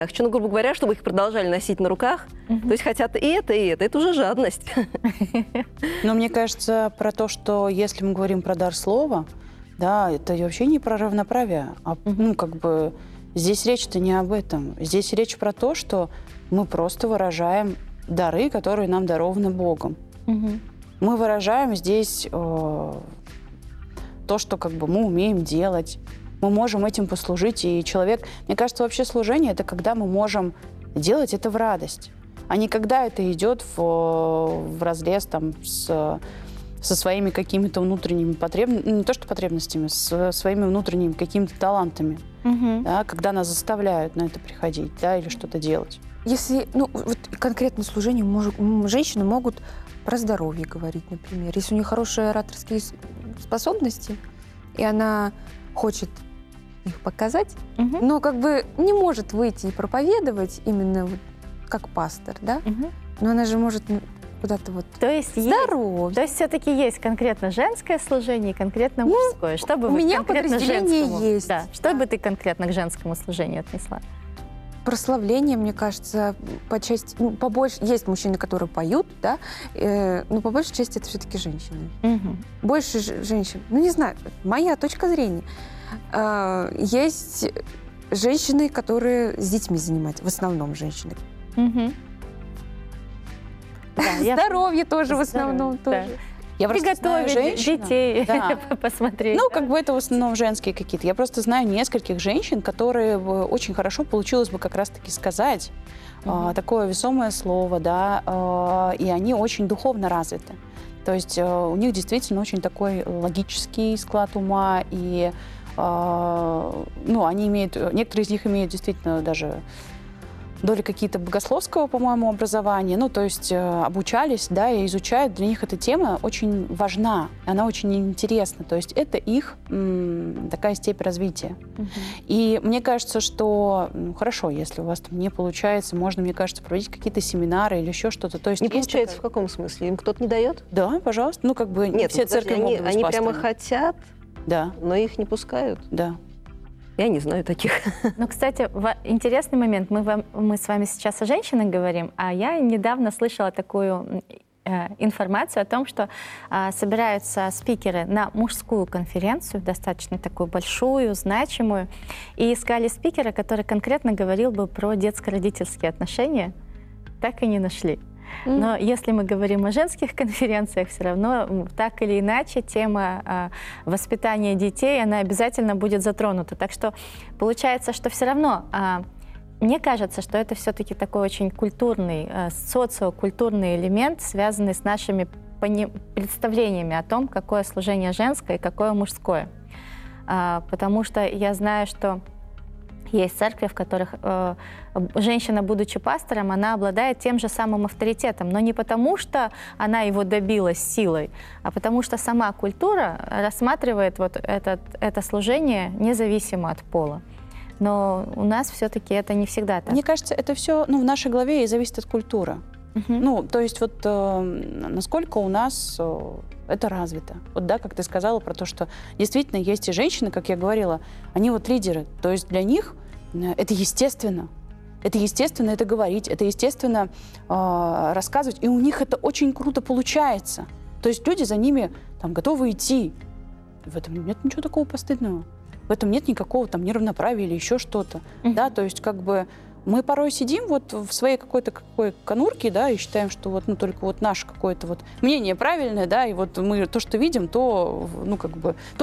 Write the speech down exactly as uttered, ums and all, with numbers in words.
Хочу, ну, грубо говоря, чтобы их продолжали носить на руках. Мгм. То есть хотят и это, и это. Это уже жадность. Но мне кажется, про то, что если мы говорим про дар слова, да, это вообще не про равноправие, а, ну, как бы, здесь речь-то не об этом. Здесь речь про то, что мы просто выражаем дары, которые нам дарованы Богом. Мгм. Мы выражаем здесь э, то, что как бы мы умеем делать. Мы можем этим послужить, и человек... Мне кажется, вообще служение — это когда мы можем делать это в радость, а не когда это идет в, в разрез там, с, со своими какими-то внутренними потребностями, не то что потребностями, с своими внутренними какими-то талантами, Мгм. да, когда нас заставляют на это приходить, да, или что-то делать. Если, ну, вот конкретно служение, может, м, женщины могут про здоровье говорить, например. Если у нее хорошие ораторские с- способности, и она хочет их показать, Мгм. но как бы не может выйти и проповедовать именно вот как пастор, да? Мгм. Но она же может м, куда-то вот То есть есть- здоровье. То есть все-таки есть конкретно женское служение и конкретно мужское. Что бы у вы меня конкретно подразделение женскому- есть. Да. Что Да. бы ты конкретно к женскому служению отнесла? Прославление, мне кажется, по части, ну, побольше, есть мужчины, которые поют, да, э, но по большей части это все-таки женщины. Мгм. Больше ж- женщин, ну не знаю, моя точка зрения. А, Есть женщины, которые с детьми занимаются, в основном женщины. Мгм. Да, я- Здоровье тоже в Здоровье, основном да. тоже. Я просто знаю Приготовить женщину- детей, Да. посмотреть. Ну, да. как бы это в основном женские какие-то. Я просто знаю нескольких женщин, которые бы очень хорошо получилось бы как раз-таки сказать а, Мгм. такое весомое слово, да, а, и они очень духовно развиты. То есть а, у них действительно очень такой логический склад ума, и а, ну, они имеют, некоторые из них имеют действительно даже доли какие-то богословского, по-моему, образования, ну, то есть э, обучались, да, и изучают. Для них эта тема очень важна, она очень интересна. То есть это их м, такая степень развития. Мгм. И мне кажется, что ну, хорошо, если у вас там не получается, можно, мне кажется, проводить какие-то семинары или еще что-то. То есть Не есть получается в такая- каком смысле? Им кто-то не дает? Да, пожалуйста. Ну, как бы не Нет, все ну, подожди, церкви они, могут быть они прямо пасторами. хотят, Да, но их не пускают. да. Я не знаю таких. Ну, кстати, ва- интересный момент. Мы, вам- мы с вами сейчас о женщинах говорим, а я недавно слышала такую э, информацию о том, что а, собираются спикеры на мужскую конференцию, достаточно такую большую, значимую, и искали спикера, который конкретно говорил бы про детско-родительские отношения. Так и не нашли. Но если мы говорим о женских конференциях, все равно м, так или иначе тема а, воспитания детей, она обязательно будет затронута. Так что получается, что все равно, а, мне кажется, что это все-таки такой очень культурный, а, социокультурный элемент, связанный с нашими пони- представлениями о том, какое служение женское и какое мужское. А, потому что я знаю, что есть церкви, в которых э, женщина, будучи пастором, она обладает тем же самым авторитетом, но не потому, что она его добилась силой, а потому что сама культура рассматривает вот этот, это служение независимо от пола. Но у нас все-таки это не всегда так. Мне кажется, это все ну, в нашей голове и зависит от культуры. Мгм. Ну, то есть вот э, насколько у нас э, это развито. Вот да, как ты сказала про то, что действительно есть и женщины, как я говорила, они вот лидеры. То есть для них э, это естественно. Это естественно это говорить, это естественно э, рассказывать. И у них это очень круто получается. То есть люди за ними там готовы идти. В этом нет ничего такого постыдного. В этом нет никакого там неравноправия или еще что-то. Мгм. Да, то есть как бы мы порой сидим вот в своей какой-то какой конурке, да, и считаем, что вот, ну, только вот наше какое-то вот мнение правильное, да, и вот мы то, что видим, то, ну, как бы,